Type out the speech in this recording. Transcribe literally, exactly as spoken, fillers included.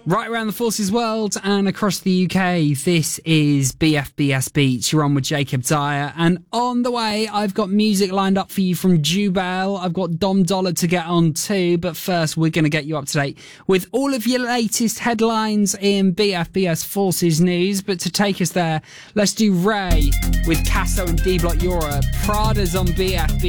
Right around the Forces world and across the U K, this is B F B S Beats. You're on with Jacob Dyer. And on the way, I've got music lined up for you from Jubel. I've got Dom Dollar to get on too. But first, we're going to get you up to date with all of your latest headlines in B F B S Forces news. But to take us there, let's do Ray with Casso and D-Block Europe. Prada's on B F B S.